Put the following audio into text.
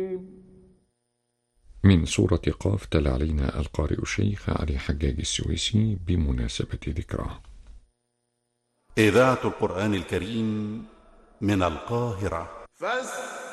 من سورة قاف تلا علينا القارئ الشيخ علي حجاج السويسي بمناسبة ذكراه. إذاعة القرآن الكريم من القاهرة.